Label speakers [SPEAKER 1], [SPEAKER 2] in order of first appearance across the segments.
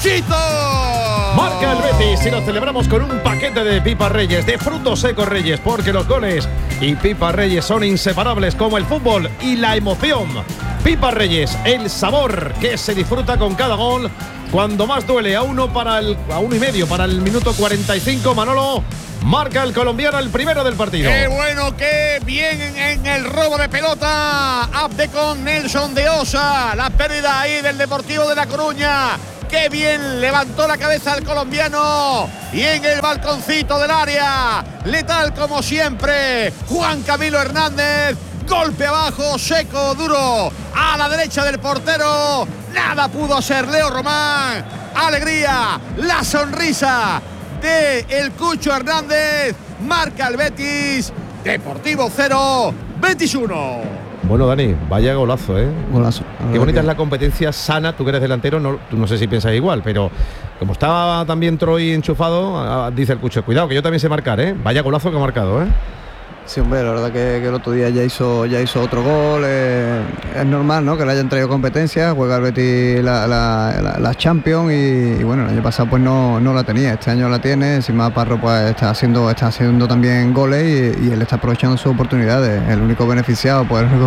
[SPEAKER 1] Cuchito.
[SPEAKER 2] Marca el Betis y lo celebramos con un paquete de Pipas Reyes, de frutos secos Reyes, porque los goles y Pipas Reyes son inseparables como el fútbol y la emoción. Pipas Reyes, el sabor que se disfruta con cada gol. Cuando más duele, a 1:30 para el minuto 45, Manolo. Marca el colombiano el primero del partido.
[SPEAKER 1] ¡Qué bueno, qué bien en el robo de pelota! Abde Nelson de Osa. La pérdida ahí del Deportivo de La Coruña. ¡Qué bien levantó la cabeza el colombiano! Y en el balconcito del área, letal como siempre, Juan Camilo Hernández. Golpe abajo, seco, duro, a la derecha del portero. Nada pudo hacer Leo Román. Alegría, la sonrisa de el Cucho Hernández. Marca el Betis. Deportivo 0, Betis 1.
[SPEAKER 2] Bueno, Dani, vaya golazo, ¿eh?
[SPEAKER 3] Golazo.
[SPEAKER 2] Qué bonita es la competencia sana. Tú que eres delantero, tú no sé si piensas igual, pero como estaba también Troy enchufado, dice el Cucho, cuidado que yo también sé marcar, ¿eh? Vaya golazo que ha marcado, ¿eh?
[SPEAKER 3] Sí, hombre, la verdad que el otro día ya hizo otro gol. Es normal, ¿no?, que le hayan traído competencia. Juega el Betis la Champions y bueno, el año pasado pues no la tenía. Este año la tiene. Encima Parro pues está haciendo también goles y él está aprovechando sus oportunidades. El único beneficiado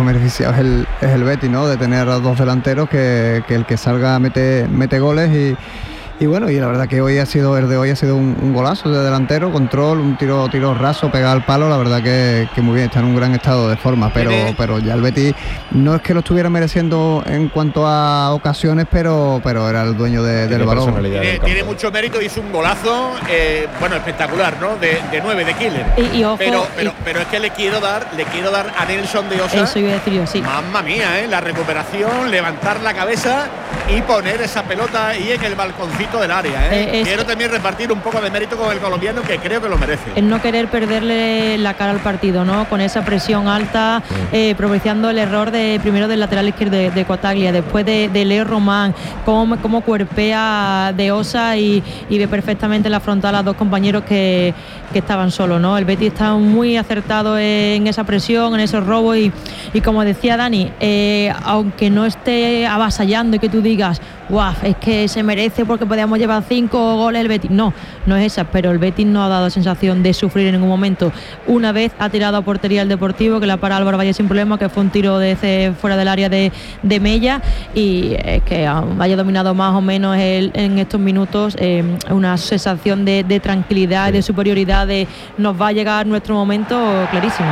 [SPEAKER 3] es el Betis, ¿no?, de tener a dos delanteros que el que salga mete goles y bueno, y la verdad que el de hoy ha sido un golazo de delantero, control, un tiro raso, pegado al palo. La verdad que muy bien, está en un gran estado de forma, pero ya el Betis no es que lo estuviera mereciendo en cuanto a ocasiones, pero era el dueño del balón.
[SPEAKER 1] Tiene mucho mérito, hizo un golazo, espectacular, ¿no? De 9, de killer.
[SPEAKER 4] Y ojo,
[SPEAKER 1] pero es que le quiero dar a Nelson de Osa.
[SPEAKER 4] Eso iba a decir yo, sí.
[SPEAKER 1] Mamma mía, la recuperación, levantar la cabeza y poner esa pelota ahí en el balconcito del área, Quiero también repartir un poco de mérito con el colombiano, que creo que lo merece.
[SPEAKER 4] El no querer perderle la cara al partido, ¿no? Con esa presión alta, propiciando el error primero del lateral izquierdo de Cotaglia, después de Leo Román, cómo cuerpea de Osa y ve perfectamente la frontal a dos compañeros que estaban solos, ¿no? El Betis está muy acertado en esa presión, en esos robos y como decía Dani, aunque no esté avasallando y que tú digas, guau, es que se merece porque podíamos llevar 5 goles el Betis. No es esa, pero el Betis no ha dado sensación de sufrir en ningún momento. Una vez ha tirado a portería el Deportivo, que la para Álvaro Valle sin problema, que fue un tiro fuera del área de Mella, y es que haya dominado más o menos en estos minutos, una sensación de tranquilidad y de superioridad, de nos va a llegar nuestro momento clarísimo.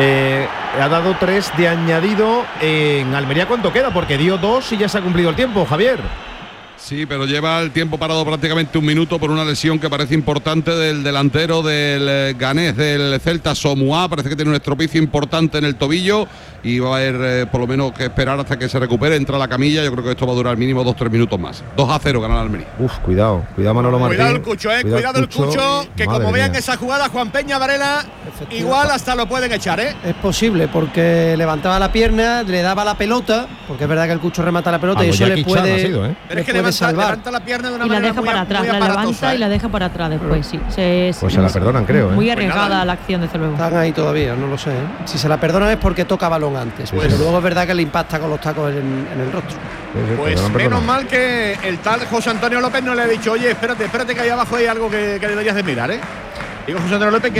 [SPEAKER 2] Ha dado 3 de añadido. En Almería, ¿cuánto queda? Porque dio 2 y ya se ha cumplido el tiempo, Javier.
[SPEAKER 5] Sí, pero lleva el tiempo parado prácticamente 1 minuto por una lesión que parece importante del delantero del ganés del Celta, Somuá. Parece que tiene un estropicio importante en el tobillo y va a haber por lo menos que esperar hasta que se recupere, entra a la camilla. Yo creo que esto va a durar mínimo 2-3 minutos más. 2-0 gana el Almería.
[SPEAKER 2] Cuidado Manolo Martín.
[SPEAKER 1] Cuidado el Cucho, cuidado el Cucho, que como vean
[SPEAKER 2] mía.
[SPEAKER 1] Esa jugada, Juan Peña Varela, igual hasta lo pueden echar,
[SPEAKER 6] Es posible, porque levantaba la pierna, le daba la pelota, porque es verdad que el Cucho remata la pelota y eso le puede,
[SPEAKER 1] Pero es que levanta la pierna de una
[SPEAKER 4] y la
[SPEAKER 1] manera
[SPEAKER 4] deja para atrás, la levanta y la deja para atrás después, sí.
[SPEAKER 2] Pues se la perdonan, creo.
[SPEAKER 4] Muy arriesgada la acción, desde luego.
[SPEAKER 6] Están ahí todavía, no lo sé. Si se la perdonan es porque toca balón antes, pero luego es verdad que le impacta con los tacos en el rostro.
[SPEAKER 1] Pues menos mal que el tal José Antonio López no le ha dicho, oye, espérate que ahí abajo hay algo que deberías de mirar, Digo José Antonio López, que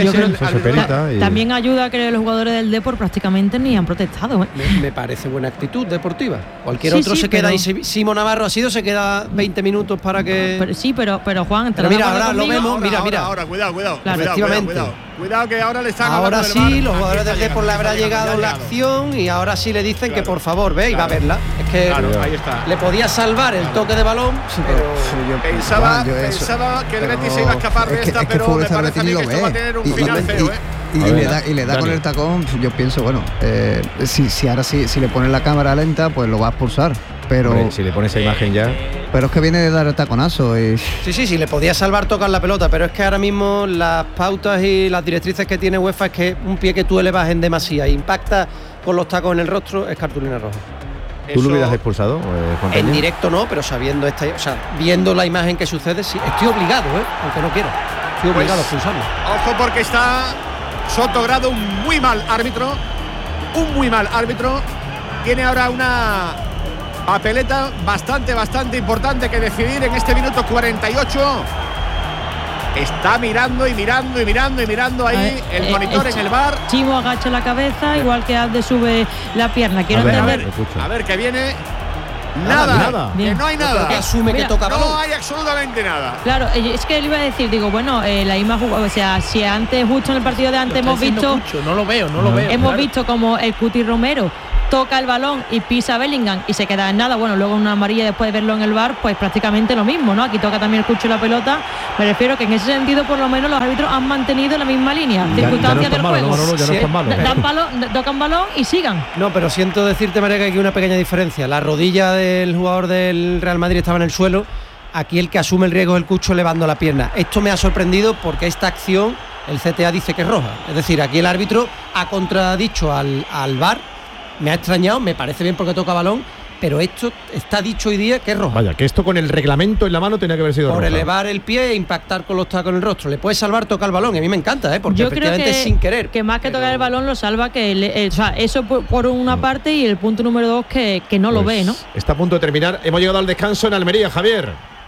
[SPEAKER 1] es
[SPEAKER 4] también ayuda a que los jugadores del Depor prácticamente ni han protestado.
[SPEAKER 6] Me parece buena actitud deportiva. Cualquier otro se queda ahí. Simón Navarro se queda 20 minutos para que.
[SPEAKER 4] Pero Juan,
[SPEAKER 6] mira, ahora lo vemos.
[SPEAKER 1] Ahora, cuidado.
[SPEAKER 4] Claro,
[SPEAKER 6] efectivamente.
[SPEAKER 1] Cuidado que ahora le están.
[SPEAKER 6] Ahora sí, los jugadores del Depor le habrá llegado la acción y ahora sí le dicen que por favor ve y va a verla. Es que
[SPEAKER 1] ahí está.
[SPEAKER 6] Le podía salvar el toque de balón, pero
[SPEAKER 1] pensaba que el Betis se iba a escapar de esta, pero me parece a mí que esto va a tener un final feo,
[SPEAKER 3] Y le da con el tacón. Yo pienso, si ahora sí, si le pones la cámara lenta, pues lo va a expulsar. Pero
[SPEAKER 2] hombre, si le pones esa imagen ya.
[SPEAKER 3] Pero es que viene de dar el taconazo y.
[SPEAKER 6] Sí, le podía salvar tocar la pelota, pero es que ahora mismo las pautas y las directrices que tiene UEFA es que un pie que tú elevas en demasía e impacta con los tacos en el rostro es cartulina roja.
[SPEAKER 2] ¿Tú lo hubieras expulsado, Juan Peña?
[SPEAKER 6] En directo no, pero sabiendo viendo la imagen que sucede, sí, estoy obligado, aunque no quiero. Estoy obligado a expulsarlo.
[SPEAKER 1] Ojo, porque está Sotogrado, un muy mal árbitro. Tiene ahora Papeleta bastante importante que decidir en este minuto 48. Está mirando ahí el monitor en el VAR.
[SPEAKER 4] Chimo agacha la cabeza, igual que Abde sube la pierna. Quiero entender.
[SPEAKER 1] A ver que viene. Nada. Que no hay nada.
[SPEAKER 6] Que asume que toca balón.
[SPEAKER 1] No hay absolutamente nada.
[SPEAKER 4] Claro, es que le iba a decir, digo, bueno, la misma jugada, o sea, si antes, justo en el partido de antes hemos visto.
[SPEAKER 7] No lo veo.
[SPEAKER 4] Hemos visto como el Cuti Romero toca el balón y pisa a Bellingham y se queda en nada. Bueno, luego una amarilla después de verlo en el VAR, pues prácticamente lo mismo, ¿no? Aquí toca también el Cucho y la pelota. Me refiero que en ese sentido, por lo menos, los árbitros han mantenido la misma línea, circunstancias del juego. Tocan balón y sigan.
[SPEAKER 6] No, pero siento decirte, María, que hay una pequeña diferencia. La rodilla del jugador del Real Madrid estaba en el suelo. Aquí el que asume el riesgo es el Cucho elevando la pierna. Esto me ha sorprendido porque esta acción el CTA dice que es roja. Es decir, aquí el árbitro ha contradicho al VAR. Me ha extrañado, me parece bien porque toca balón, pero esto está dicho hoy día que es roja.
[SPEAKER 2] Vaya, que esto con el reglamento en la mano tenía que haber sido
[SPEAKER 6] por
[SPEAKER 2] roja.
[SPEAKER 6] Elevar el pie e impactar con los tacos en el rostro. Le puede salvar tocar el balón, y a mí me encanta, porque
[SPEAKER 4] yo
[SPEAKER 6] efectivamente
[SPEAKER 4] creo que,
[SPEAKER 6] es sin querer.
[SPEAKER 4] Que más que tocar el balón lo salva que o sea, eso por una parte, y el punto número 2 que no lo ve, ¿no?
[SPEAKER 2] Está a punto de terminar. Hemos llegado al descanso en Almería, Javier.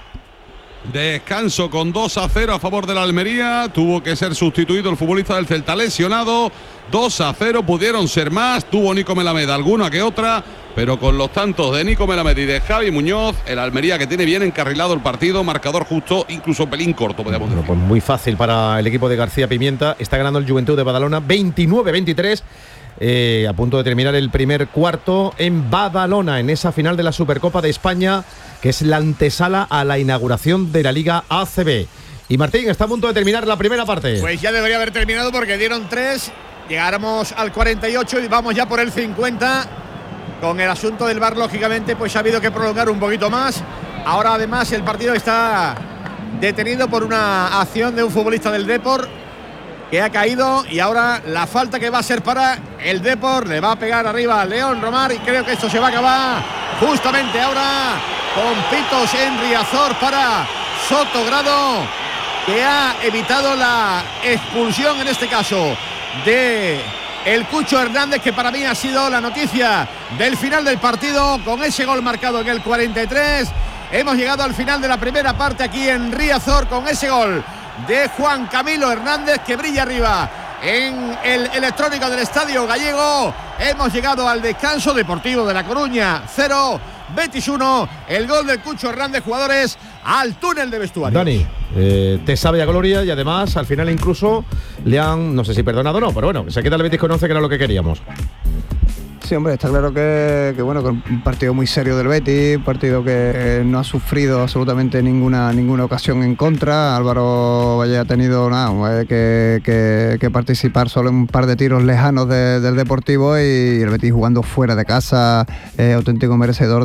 [SPEAKER 5] Descanso con 2-0 a favor de la Almería. Tuvo que ser sustituido el futbolista del Celta lesionado. 2-0, pudieron ser más. Tuvo Nico Melamed alguna que otra, pero con los tantos de Nico Melamed y de Javi Muñoz, el Almería que tiene bien encarrilado el partido, marcador justo, incluso pelín corto, podríamos decir.
[SPEAKER 2] Pues muy fácil para el equipo de García Pimienta. Está ganando el Juventud de Badalona 29-23. A punto de terminar el primer cuarto en Badalona, en esa final de la Supercopa de España, que es la antesala a la inauguración de la Liga ACB. Y Martín, está a punto de terminar la primera parte.
[SPEAKER 1] Pues ya debería haber terminado porque dieron 3. Llegáramos al 48 y vamos ya por el 50. Con el asunto del VAR, lógicamente, pues ha habido que prolongar un poquito más. Ahora además el partido está detenido por una acción de un futbolista del Depor que ha caído, y ahora la falta que va a ser para el Depor, le va a pegar arriba a León Romar, y creo que esto se va a acabar justamente ahora con pitos en Riazor para Sotogrado, que ha evitado la expulsión en este caso de el Cucho Hernández, que para mí ha sido la noticia del final del partido. Con ese gol marcado en el 43 hemos llegado al final de la primera parte aquí en Riazor, con ese gol de Juan Camilo Hernández que brilla arriba en el electrónico del Estadio Gallego. Hemos llegado al descanso. Deportivo de La Coruña 0, Betis 1. El gol del Cucho Hernández, jugadores al túnel de vestuario.
[SPEAKER 2] Dani, te sabe a gloria, y además al final incluso le han, no sé si perdonado o no, pero bueno, se queda el Betis con 11, que era lo que queríamos.
[SPEAKER 3] Sí, hombre, está claro que bueno, con un partido muy serio del Betis, un partido que no ha sufrido absolutamente ninguna ocasión en contra. Álvaro Valle ha tenido que participar solo en un par de tiros lejanos del Deportivo, y el Betis jugando fuera de casa, auténtico merecedor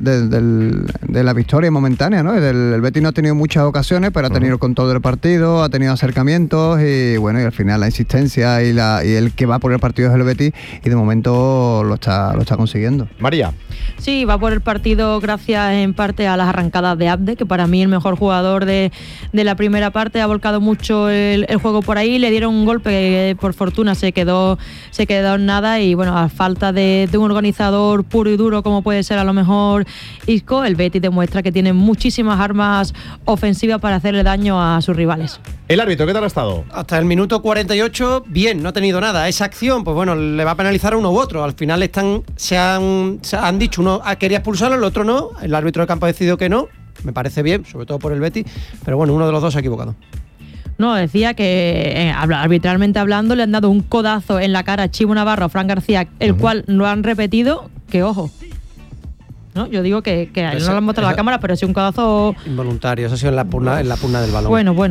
[SPEAKER 3] de la victoria momentánea, ¿no? El Betis no ha tenido muchas ocasiones, pero ha tenido con todo el partido, ha tenido acercamientos, y bueno, y al final la insistencia y el que va por el partido es el Betis, y de momento lo está consiguiendo.
[SPEAKER 2] María.
[SPEAKER 4] Sí, va por el partido gracias en parte a las arrancadas de Abde, que para mí el mejor jugador de la primera parte. Ha volcado mucho el juego por ahí, le dieron un golpe que por fortuna se quedó en nada, y bueno, a falta de un organizador puro y duro como puede ser a lo mejor Isco, el Betis demuestra que tiene muchísimas armas ofensivas para hacerle daño a sus rivales.
[SPEAKER 2] El árbitro, ¿qué tal ha estado?
[SPEAKER 6] Hasta el minuto 48, bien, no ha tenido nada. Esa acción, pues bueno, le va a penalizar a uno u otro. Al final se han dicho, uno quería expulsarlo, el otro no. El árbitro del campo ha decidido que no. Me parece bien, sobre todo por el Betis, pero bueno, uno de los dos se ha equivocado.
[SPEAKER 4] No, decía que arbitralmente hablando le han dado un codazo en la cara a Chivo Navarro, a Fran García, el cual no han repetido, que ojo. No, yo digo que no lo han mostrado a la cámara, pero sí un codazo
[SPEAKER 6] involuntario. Eso ha sido en la pugna del balón.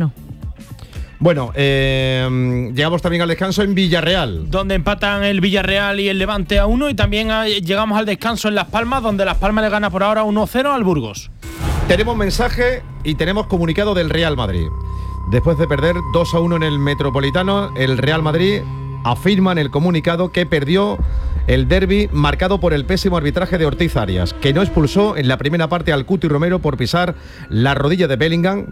[SPEAKER 4] Bueno,
[SPEAKER 2] llegamos también al descanso en Villarreal,
[SPEAKER 7] donde empatan el Villarreal y el Levante a 1, y también llegamos al descanso en Las Palmas, donde Las Palmas le gana por ahora 1-0 al Burgos.
[SPEAKER 2] Tenemos mensaje y tenemos comunicado del Real Madrid. Después de perder 2-1 en el Metropolitano, el Real Madrid afirma en el comunicado que perdió el derbi marcado por el pésimo arbitraje de Ortiz Arias, que no expulsó en la primera parte al Cuti Romero por pisar la rodilla de Bellingham,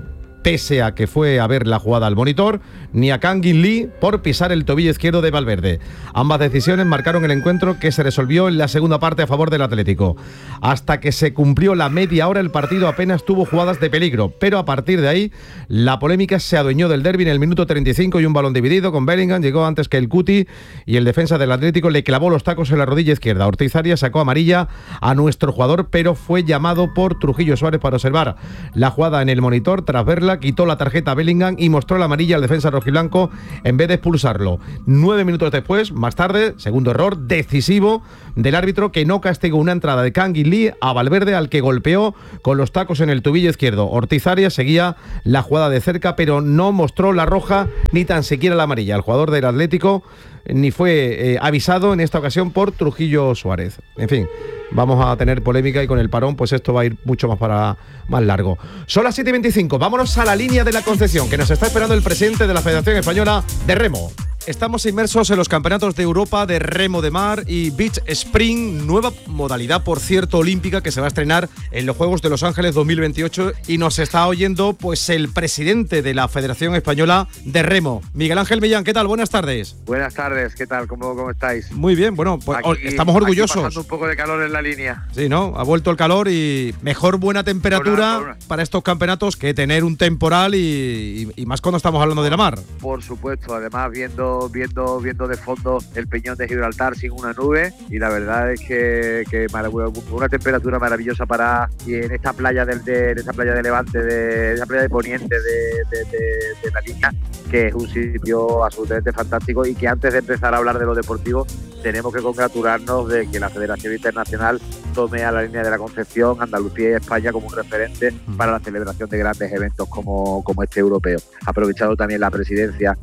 [SPEAKER 2] pese a que fue a ver la jugada al monitor, ni a Kang In Lee por pisar el tobillo izquierdo de Valverde. Ambas decisiones marcaron el encuentro, que se resolvió en la segunda parte a favor del Atlético. Hasta que se cumplió la media hora, el partido apenas tuvo jugadas de peligro, pero a partir de ahí la polémica se adueñó del derbi en el minuto 35 y un balón dividido con Bellingham llegó antes que el Cuti y el defensa del Atlético le clavó los tacos en la rodilla izquierda. Ortiz Arias sacó amarilla a nuestro jugador, pero fue llamado por Trujillo Suárez para observar la jugada en el monitor. Tras verla, quitó la tarjeta a Bellingham y mostró la amarilla al defensa rojiblanco en vez de expulsarlo. 9 minutos después, más tarde, segundo error decisivo del árbitro, que no castigó una entrada de Kang In Lee a Valverde, al que golpeó con los tacos en el tobillo izquierdo. Ortiz Arias seguía la jugada de cerca, pero no mostró la roja ni tan siquiera la amarilla. El jugador del Atlético ni fue avisado en esta ocasión por Trujillo Suárez. En fin, vamos a tener polémica y con el parón pues esto va a ir mucho más largo. Son las 7:25, vámonos a la línea de la Concepción, que nos está esperando el presidente de la Federación Española de Remo. Estamos inmersos en los campeonatos de Europa de remo de mar y beach spring, nueva modalidad, por cierto, olímpica, que se va a estrenar en los Juegos de Los Ángeles 2028, y nos está oyendo pues el presidente de la Federación Española de Remo, Miguel Ángel Millán. ¿Qué tal? Buenas tardes.
[SPEAKER 8] Buenas tardes, ¿qué tal? ¿Cómo estáis?
[SPEAKER 2] Muy bien, bueno, pues
[SPEAKER 8] aquí,
[SPEAKER 2] estamos orgullosos.
[SPEAKER 8] Aquí pasando un poco de calor en la línea.
[SPEAKER 2] Sí, ¿no? Ha vuelto el calor y mejor buena temperatura para estos campeonatos que tener un temporal y más cuando estamos hablando de la mar.
[SPEAKER 8] Por supuesto, además viendo de fondo el Peñón de Gibraltar sin una nube, y la verdad es que una temperatura maravillosa y en esta playa de Levante, de esa playa de Poniente de la línea, que es un sitio absolutamente fantástico, y que antes de empezar a hablar de lo deportivo tenemos que congratularnos de que la Federación Internacional tome a la línea de la Concepción, Andalucía y España como un referente para la celebración de grandes eventos como este europeo. Ha aprovechado también la presidencia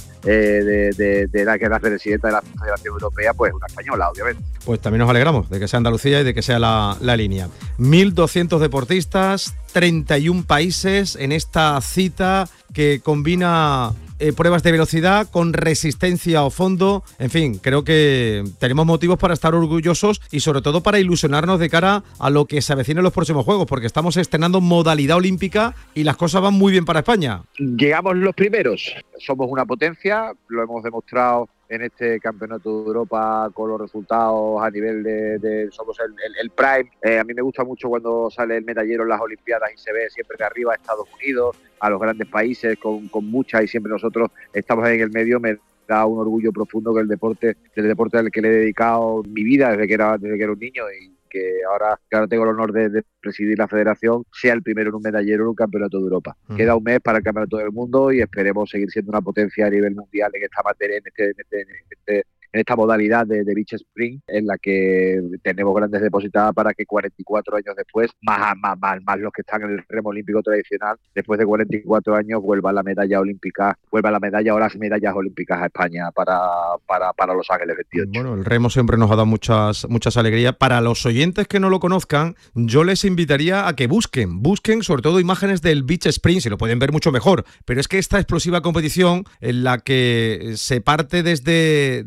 [SPEAKER 8] de la que es la presidenta de la Federación Europea, pues una española, obviamente.
[SPEAKER 2] Pues también nos alegramos de que sea Andalucía y de que sea la línea. 1.200 deportistas, 31 países en esta cita que combina pruebas de velocidad con resistencia o fondo. En fin, creo que tenemos motivos para estar orgullosos y sobre todo para ilusionarnos de cara a lo que se avecina en los próximos Juegos, porque estamos estrenando modalidad olímpica y las cosas van muy bien para España.
[SPEAKER 8] Llegamos los primeros, somos una potencia, lo hemos demostrado en este Campeonato de Europa con los resultados a nivel somos el prime. A mí me gusta mucho cuando sale el medallero en las Olimpiadas y se ve siempre de arriba a Estados Unidos, a los grandes países con muchas, y siempre nosotros estamos en el medio. Me da un orgullo profundo que el deporte al que le he dedicado mi vida desde que era un niño, y que ahora tengo el honor de presidir la federación, sea el primero en un medallero en un campeonato de Europa. Queda un mes para el campeonato del mundo y esperemos seguir siendo una potencia a nivel mundial en esta materia, en esta modalidad de beach spring, en la que tenemos grandes depositadas para que 44 años después, más los que están en el remo olímpico tradicional, después de 44 años vuelva la medalla olímpica, o las medallas olímpicas a España para Los Ángeles 28.
[SPEAKER 2] Bueno, el remo siempre nos ha dado muchas alegrías. Para los oyentes que no lo conozcan, yo les invitaría a que busquen sobre todo imágenes del beach spring, si lo pueden ver mucho mejor, pero es que esta explosiva competición en la que se parte desde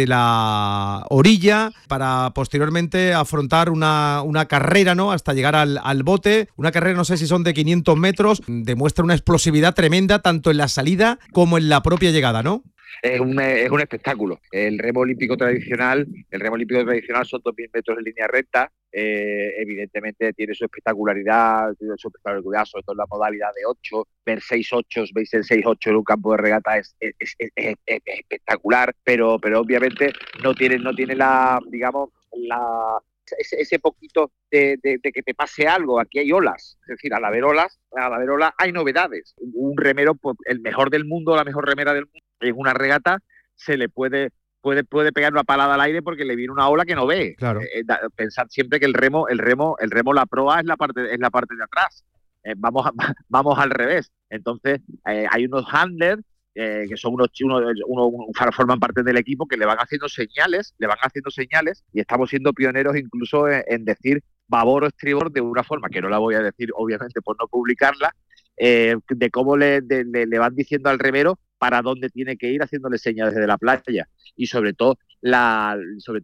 [SPEAKER 2] la orilla para posteriormente afrontar una carrera, ¿no?, hasta llegar al bote. Una carrera, no sé si son de 500 metros, demuestra una explosividad tremenda tanto en la salida como en la propia llegada, ¿no?
[SPEAKER 8] Es un espectáculo. El remo olímpico tradicional son 2.000 metros en línea recta. Evidentemente tiene su espectacularidad, sobre todo en la modalidad de 8, ver 6-8, veis el 6-8 en un campo de regata es espectacular, pero obviamente no tiene ese poquito de que te pase algo. Aquí hay olas, es decir, al haber olas hay novedades. Un remero, pues, el mejor del mundo, la mejor remera del mundo, en una regata se le puede pegar una palada al aire porque le viene una ola que no ve.
[SPEAKER 2] Claro.
[SPEAKER 8] Pensad siempre que el remo, la proa es la parte de atrás. Vamos al revés. Entonces hay unos handlers que son forman parte del equipo, que le van haciendo señales, y estamos siendo pioneros incluso en decir babor o estribor de una forma que no la voy a decir, obviamente, por no publicarla, de cómo le van diciendo al remero para dónde tiene que ir, haciéndole señas desde la playa, y sobre todo la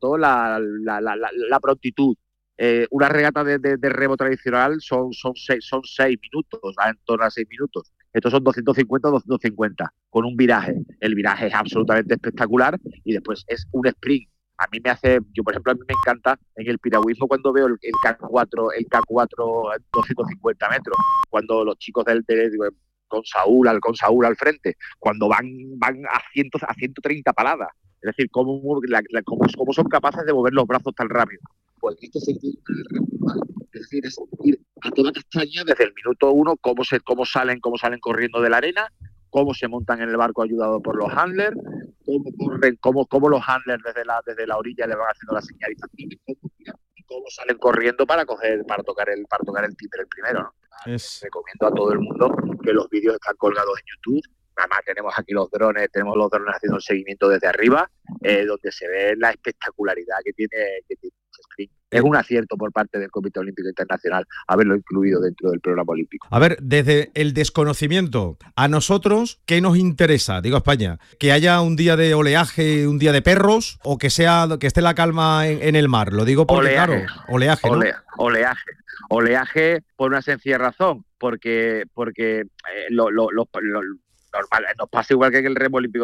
[SPEAKER 8] prontitud. Una regata de remo tradicional son 6 minutos, en torno a 6 minutos. estos son 250, 250, con un viraje. El viraje es absolutamente espectacular y después es un sprint. A mí yo por ejemplo, a mí me encanta en el piragüismo cuando veo el K4 250 metros, cuando los chicos con Saúl al frente, cuando van a 130 paladas. Es decir, cómo son capaces de mover los brazos tan rápido. Pues esto es decir, es ir a toda castaña desde el minuto 1, cómo salen corriendo de la arena, cómo se montan en el barco ayudados por los handlers, cómo los handlers desde la orilla le van haciendo la señalización y cómo salen corriendo para tocar el timbre el primero, ¿no? Recomiendo a todo el mundo que los vídeos están colgados en YouTube. Además tenemos aquí los drones haciendo el seguimiento desde arriba, donde se ve la espectacularidad que tiene sprint. Es un acierto por parte del Comité Olímpico Internacional haberlo incluido dentro del programa olímpico.
[SPEAKER 2] A ver, desde el desconocimiento, a nosotros, ¿qué nos interesa? Digo, a España, que haya un día de oleaje, un día de perros, o que esté la calma en el mar. Lo digo porque,
[SPEAKER 8] oleaje,
[SPEAKER 2] claro, oleaje, ¿no?
[SPEAKER 8] Oleaje por una sencilla razón, porque normal, nos pasa igual que en el remo olímpico.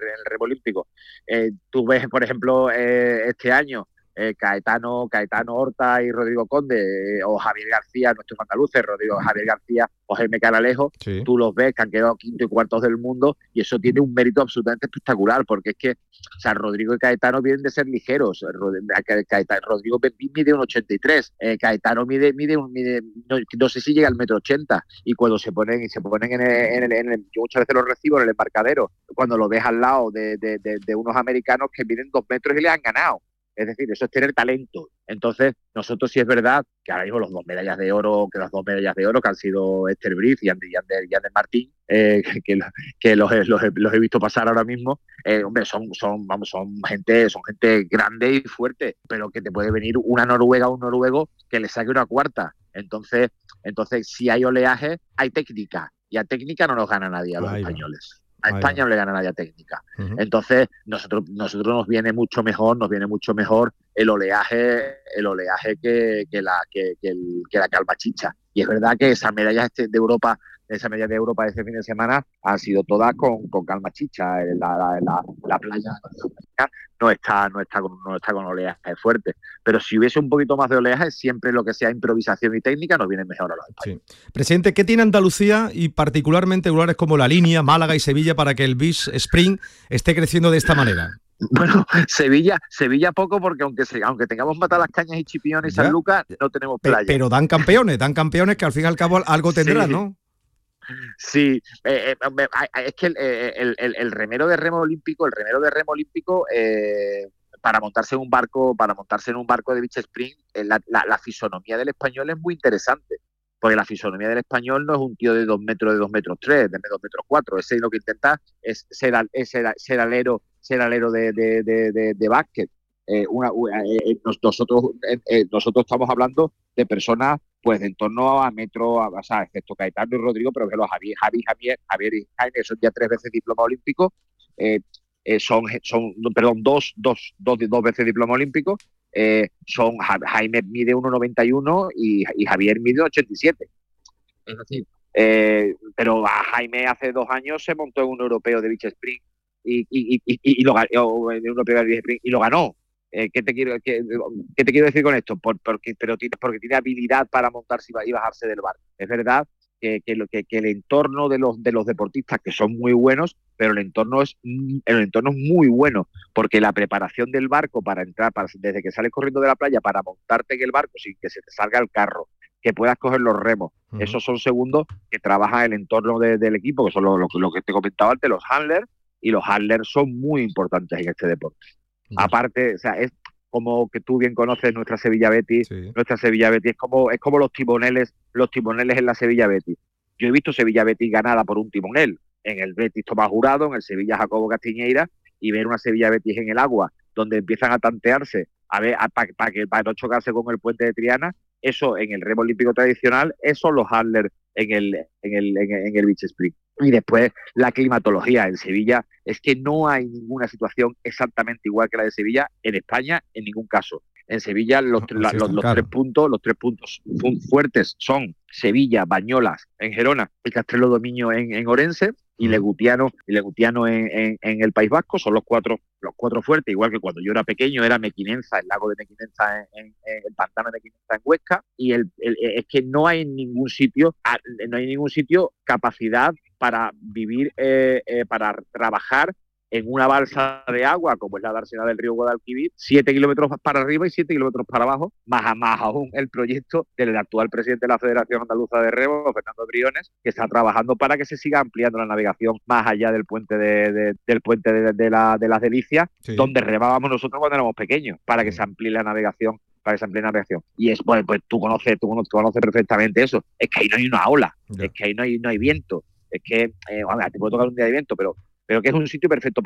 [SPEAKER 8] Tú ves, por ejemplo, este año Caetano Horta y Rodrigo Conde, o Javier García, nuestros andaluces, Javier García o Jaime Canalejo, sí. Tú los ves que han quedado quinto y cuartos del mundo, y eso tiene un mérito absolutamente espectacular, porque es que, o sea, Rodrigo y Caetano vienen de ser ligeros. Rodrigo mide 1,83, Caetano mide no sé si llega al 1,80 m, y cuando se ponen yo muchas veces los recibo en el embarcadero, cuando lo ves al lado de unos americanos que miden 2 metros y les han ganado. Es decir, eso es tener talento. Entonces, nosotros sí es verdad que ahora mismo las dos medallas de oro que han sido Esther Briz y Ander Martín, que los he visto pasar ahora mismo, hombre, son gente grande y fuerte, pero que te puede venir una noruega o un noruego que le saque una cuarta. Entonces, si hay oleaje, hay técnica, y a técnica no nos gana nadie a los españoles. A España no le gana nadie a técnica. Uh-huh. Entonces, nosotros nos viene mucho mejor el oleaje que la calma chicha. Y es verdad que esas medallas de Europa de este fin de semana han sido todas con calma chicha. La playa no está con oleaje fuerte. Pero si hubiese un poquito más de oleaje, siempre lo que sea improvisación y técnica nos viene mejor a los españoles.
[SPEAKER 2] Sí. Presidente, ¿qué tiene Andalucía y particularmente lugares como La Línea, Málaga y Sevilla para que el beach sprint esté creciendo de esta manera?
[SPEAKER 8] Bueno, Sevilla poco, porque aunque tengamos Matalascañas y Chipión y San Lucas, no tenemos playa.
[SPEAKER 2] Pero dan campeones que al fin y al cabo algo tendrán, sí. ¿No?
[SPEAKER 8] Sí, es que el remero de remo olímpico, para montarse en un barco de beach sprint, la fisonomía del español es muy interesante, porque la fisonomía del español no es un tío de 2 metros, de 2 metros 3, de 2 metros 4. Ese lo que intenta es ser alero de básquet. Nosotros estamos hablando de personas pues de en torno a metro, o sea, excepto Caetano y Rodrigo, pero que los Javier y Jaime son ya 3 veces diploma olímpico, dos veces diploma olímpico, Jaime mide 1,91 y Javier mide 1,87. Es decir, pero a Jaime hace 2 años se montó en un europeo de beach sprint y lo ganó. ¿Qué te quiero decir con esto? Porque tiene habilidad para montarse y bajarse del barco. Es verdad que el entorno de los deportistas, que son muy buenos, pero el entorno es muy bueno, porque la preparación del barco para entrar, desde que sales corriendo de la playa para montarte en el barco sin que se te salga el carro, que puedas coger los remos, uh-huh. Esos son segundos que trabajan el entorno del equipo, que son lo que te comentaba antes, los handlers, y los handlers son muy importantes en este deporte. Uh-huh. Aparte, o sea, es como que tú bien conoces nuestra Sevilla Betis. Sí. Nuestra Sevilla Betis es como los timoneles en la Sevilla Betis. Yo he visto Sevilla Betis ganada por un timonel, en el Betis Tomás Jurado, en el Sevilla Jacobo Castiñeira, y ver una Sevilla Betis en el agua, donde empiezan a tantearse para no chocarse con el puente de Triana. Eso en el remo olímpico tradicional, eso los handlers en el beach sprint. Y después la climatología en Sevilla, es que no hay ninguna situación exactamente igual que la de Sevilla en España, en ningún caso. En Sevilla los tres puntos fuertes son Sevilla, Bañolas en Gerona y Castrelo Dominio en Orense, y Legutiano en el País Vasco. Son los cuatro fuertes, igual que cuando yo era pequeño era Mequinenza, el lago de Mequinenza en el pantano de Mequinenza en Huesca, y es que no hay en ningún sitio capacidad para vivir, para trabajar en una balsa de agua como es la dársena del río Guadalquivir, 7 kilómetros para arriba y 7 kilómetros para abajo, más aún el proyecto del actual presidente de la Federación Andaluza de Remo, Fernando Briones, que está trabajando para que se siga ampliando la navegación más allá del puente de las Delicias, sí, donde remábamos nosotros cuando éramos pequeños, para que se amplíe la navegación. Y es, bueno, pues tú conoces perfectamente eso. Es que ahí no hay una ola, es que ahí no hay viento. Es que, te puedo tocar un día de viento, pero que es un sitio perfecto